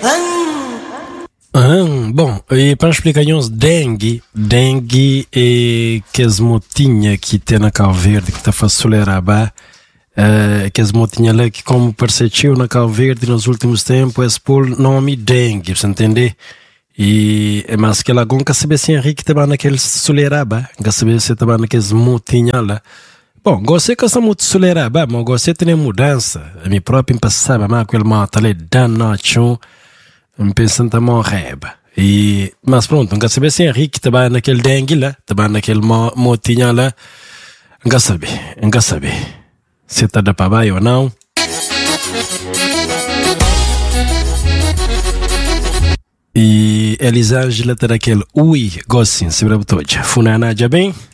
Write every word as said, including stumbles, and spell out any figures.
Ah, bom, e para explicar uns dengue, dengue é que as motinhas que tem na Cabo Verde que está a soleraba, uh, que as motinhas lá que como percebeu na Cabo Verde nos últimos tempos, esse por nome dengue, você entende? E é mais que ela nunca sabe se Henrique estava naquele soleraba, nunca sabe se estava naqueles motinhas lá. Bom, gostei que essa muito soleraba, mas gostei de ter mudança. A minha própria passava, mas aquele mata ali danado, me pensando a morrer. E, mas pronto, nunca sabia se Henrique estava naquele dengue lá, estava naquele mo, motinha lá. Nunca sabia, nunca sabia. Se está da para baixo ou não. E Elisângela está daquele ui, gostinho, se bravo todo. Funana, já bem?